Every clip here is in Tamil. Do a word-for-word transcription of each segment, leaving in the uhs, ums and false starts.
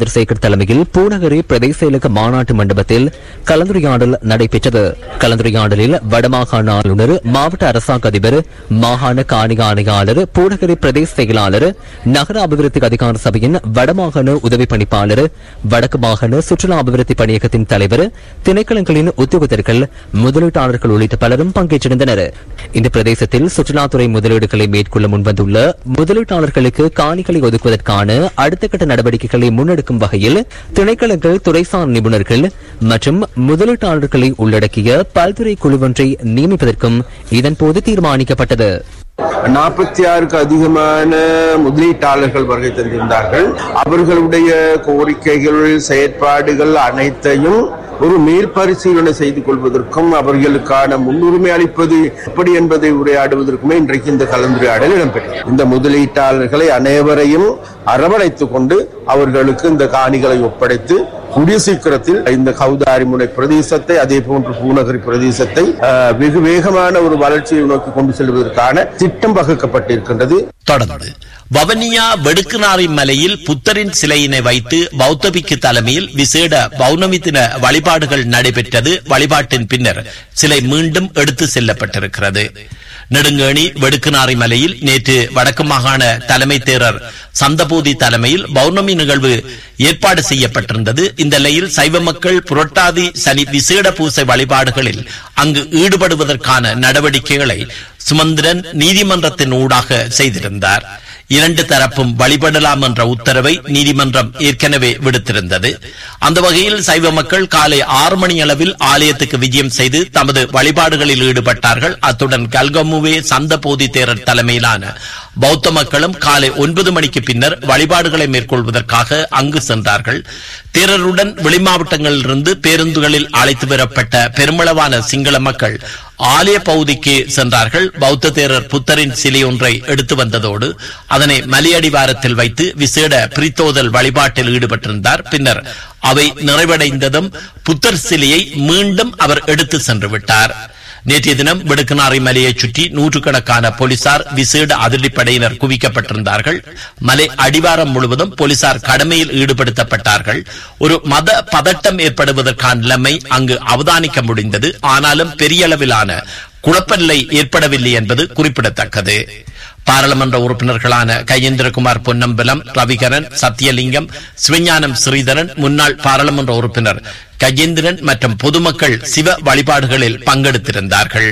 சந்திரசேகர் தலைமையில் பூநகரி பிரதேச செயலக மாநாட்டு மண்டபத்தில் கலந்துரையாடல் நடைபெற்றது. கலந்துரையாடலில் வடமாகாண ஆளுநர், மாவட்ட அரசாங்க அதிபர், மாகாண காணி ஆணையாளர், பூநகரி பிரதேச செயலாளர், நகர அபிவிருத்தி அதிகார சபையின் வடமாகாண உதவி பணிப்பாளர், வடக்கு மாகாண சுற்றுலா அபிவிருத்தி பணியகத்தின் தலைவர், திணைக்களங்களின் உத்தியோகத்தர்கள், முதலீட்டாளர்கள் உள்ளிட்ட பலரும் பங்கேற்றிருந்தனர். இந்த பிரதேசத்தில் சுற்றுலாத்துறை முதலீடுகளை மேற்கொள்ள முன்வந்துள்ள முதலீட்டாளர்களுக்கு காணிகளை ஒதுக்குவதற்கான அடுத்த கட்ட நடவடிக்கைகளை முன்னெடுக்கும் வகையில் திணைக்களங்கள், துறைசார் நிபுணர்கள் மற்றும் முதலீட்டாளர்களை உள்ளடக்கிய பல்துறை குழு ஒன்றை நியமிப்பதற்கும் இதன்போது தீர்மானிக்கப்பட்டது. நாற்பத்தி ஆறுக்கு அதிகமான முதலீட்டாளர்கள் வருகை தந்திருந்தார்கள். அவர்களுடைய கோரிக்கைகள், செயற்பாடுகள் அனைத்தையும் ஒரு மேற்பரிசீலனை செய்து கொள்வதற்கும் அவர்களுக்கான முன்னுரிமை அளிப்பது எப்படி என்பதை உரையாடுவதற்குமே இன்றைக்கு இந்த கலந்துரையாடல் இடம்பெற்றது. இந்த முதலீட்டாளர்களை அனைவரையும் அரவணைத்துக் கொண்டு அவர்களுக்கு இந்த காணிகளை ஒப்படைத்து கூடிய சீக்கிரத்தில் இந்த கௌதாரிமுனை பிரதேசத்தை, அதே போன்று பூநகரி பிரதேசத்தை வெகு வேகமான ஒரு வளர்ச்சியை நோக்கி கொண்டு செல்வதற்கான திட்டம் வகுக்கப்பட்டிருக்கின்றது. தொடர்ந்து வவனியா வெடுக்குநாரி மலையில் புத்தரின் சிலையினை வைத்து பௌத்தபிக்கு தலைமையில் விசேட பௌர்ணமி தின வழிபாடுகள் நடைபெற்றது. வழிபாட்டின் பின்னர் சிலை மீண்டும் எடுத்து செல்லப்பட்டிருக்கிறது. நெடுங்கேணி வெடுக்குநாரி மலையில் நேற்று வடக்கு மாகாண தலைமை தேரர் சந்தபூதி தலைமையில் பௌர்ணமி நிகழ்வு ஏற்பாடு செய்யப்பட்டிருந்தது. இந்த நிலையில் சைவ மக்கள் புரட்டாதி சனி விசேட பூசை வழிபாடுகளில் அங்கு ஈடுபடுவதற்கான நடவடிக்கைகளை சுமந்திரன் நீதிமன்றத்தின் ஊடாக செய்திருந்தார். இரண்டு தரப்பும் வழிபடலாம் என்ற உத்தரவை நீதிமன்றம் ஏற்கனவே விடுத்திருந்தது. அந்த வகையில் சைவ மக்கள் காலை ஆறு மணி அளவில் ஆலயத்துக்கு விஜயம் செய்து தமது வழிபாடுகளில் ஈடுபட்டார்கள். அத்துடன் கல்கமுவே சந்தபோதி தேரர் தலைமையிலான பௌத்த மக்களும் காலை ஒன்பது மணிக்கு பின்னர் வழிபாடுகளை மேற்கொள்வதற்காக அங்கு சென்றார்கள். தேரருடன் வெளிமாவட்டங்களிலிருந்து பேருந்துகளில் அழைத்து வரப்பட்ட பெருமளவான சிங்கள மக்கள் ஆலய பகுதிக்கு சென்றார்கள். பௌத்த தேரர் புத்தரின் சிலை ஒன்றை எடுத்து வந்ததோடு அதனை மலையடிவாரத்தில் வைத்து விசேட பிரித்தோதல் வழிபாட்டில் ஈடுபட்டிருந்தார். பின்னர் அவை நிறைவடைந்ததும் புத்தர் சிலையை மீண்டும் அவர் எடுத்து சென்று விட்டார். நேற்றைய தினம் வெடுக்குநாரி மலையை சுற்றி நூற்றுக்கணக்கான போலீசார் விசேட அதிரடிப்படையினர் குவிக்கப்பட்டிருந்தார்கள். மலை அடிவாரம் முழுவதும் போலீசார் கடமையில் ஈடுபடுத்தப்பட்டார்கள். ஒரு மத பதட்டம் ஏற்படுவதற்கான நிலைமை அங்கு அவதானிக்க முடிந்தது. ஆனாலும் பெரிய அளவிலான குழப்ப நிலை ஏற்படவில்லை என்பது குறிப்பிடத்தக்கது. பாராளுமன்ற உறுப்பினர்களான கஜேந்திரகுமார் பொன்னம்பலம், ரவிகரன், சத்தியலிங்கம், சிவஞானம் ஸ்ரீதரன், முன்னாள் பாராளுமன்ற உறுப்பினர் கஜேந்திரன் மற்றும் பொதுமக்கள் சிவ வழிபாடுகளில் பங்கெடுத்திருந்தார்கள்.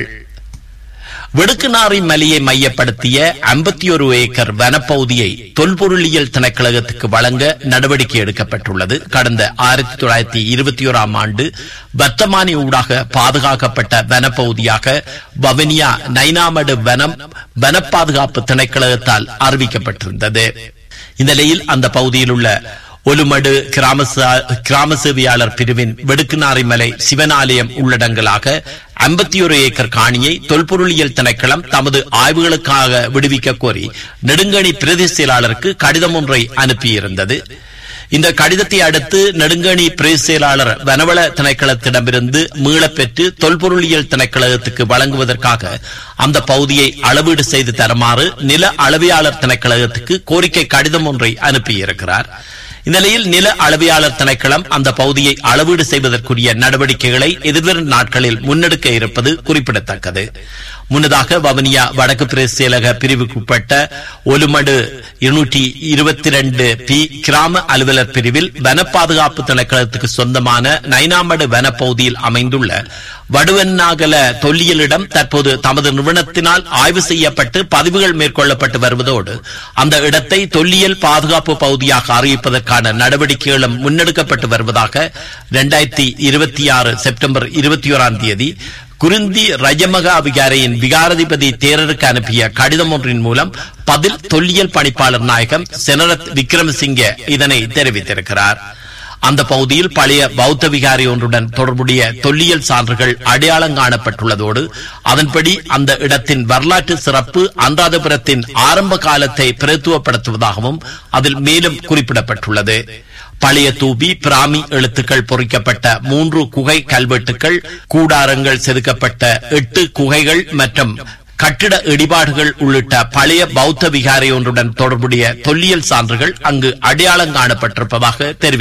வெடுக்குநாரி மலையை மையப்படுத்திய ஐம்பத்தி ஒரு ஏக்கர் வனப்பகுதியை தொல்பொருளியல் திணைக்களகத்துக்கு வழங்க நடவடிக்கை எடுக்கப்பட்டுள்ளது. கடந்த ஆயிரத்தி தொள்ளாயிரத்தி இருபத்தி ஓராம் ஆண்டு வர்த்தமானி ஊடாக பாதுகாக்கப்பட்ட வனப்பகுதியாக வவனியா நைனாமடு வனம் வன பாதுகாப்பு திணைக்களகத்தால் அறிவிக்கப்பட்டிருந்தது. இந்த நிலையில் அந்த பகுதியில் உள்ள ஒலுமடு கிராம சேவையாளர் பிரிவின் வெடுக்குநாரி மலை சிவனாலயம் உள்ளடங்கலாக ஐம்பத்தி ஒரு ஏக்கர் காணியை தொல்பொருளியல் திணைக்களம் தமது ஆய்வுகளுக்காக விடுவிக்க கோரி நெடுங்கணி பிரதேச செயலாளருக்கு கடிதம் ஒன்றை அனுப்பியிருந்தது. இந்த கடிதத்தை அடுத்து நெடுங்கணி பிரதேச செயலாளர் வனவள திணைக்களத்திடமிருந்து மீளப்பெற்று தொல்பொருளியல் திணைக்களத்துக்கு வழங்குவதற்காக அந்த பகுதியை அளவீடு செய்து தருமாறு நில அளவியாளர் திணைக்களத்துக்கு கோரிக்கை கடிதம் ஒன்றை அனுப்பியிருக்கிறார். இந்நிலையில் நில அளவியாளர் திணைக்களம் அந்த பகுதியை அளவீடு செய்வதற்குரிய நடவடிக்கைகளை எதிர்வரும் நாட்களில் முன்னெடுக்க இருப்பது குறிப்பிடத்தக்கது. முன்னதாக வவனியா வடக்கு பிரதேச செயலக பிரிவுக்குட்பட்ட ஒலுமடு இருநூற்றி இருபத்தி இரண்டு பி கிராம அலுவலர் பிரிவில் வன பாதுகாப்பு திணைக்களத்துக்கு சொந்தமான நைனாமடு வனப்பகுதியில் அமைந்துள்ள வடுவன்னாகல தொல்லியலிடம் தற்போது தமது நிறுவனத்தினால் ஆய்வு செய்யப்பட்டு பதிவுகள் மேற்கொள்ளப்பட்டு வருவதோடு அந்த இடத்தை தொல்லியல் பாதுகாப்பு பகுதியாக அறிவிப்பதற்கான நடவடிக்கைகளும் முன்னெடுக்கப்பட்டு வருவதாக இரண்டாயிரத்தி இருபத்தி ஆறு செப்டம்பர் இருபத்தி ஓராம் தேதி குறிந்தி ரஜமகா விகாரையின் விகாராதிபதி தேரருக்கு அனுப்பிய கடிதம் ஒன்றின் மூலம் பதில் தொல்லியல் பணிப்பாளர் நாயகம் செனரத் விக்ரமசிங்க இதனை தெரிவித்திருக்கிறார். அந்த பகுதியில் பழைய பௌத்த விகாரி ஒன்றுடன் தொடர்புடைய தொல்லியல் சான்றுகள் அடையாளம் காணப்பட்டுள்ளதோடு அதன்படி அந்த இடத்தின் வரலாற்று சிறப்பு அனுராதபுரத்தின் ஆரம்ப காலத்தை பிரதித்துவப்படுத்துவதாகவும் அதில் மேலும் குறிப்பிடப்பட்டுள்ளது. பழைய தூபி பிராமி எழுத்துக்கள் பொறிக்கப்பட்ட மூன்று குகை கல்வெட்டுக்கள், கூடாரங்கள் செதுக்கப்பட்ட எட்டு குகைகள் மற்றும் கட்டிட இடிபாடுகள் உள்ளிட்ட பழைய பௌத்த விகாரை ஒன்றுடன் தொடர்புடைய தொல்லியல் சான்றுகள் அங்கு அடையாளம் காணப்பட்டிருப்பதாக தெரிவித்தார்.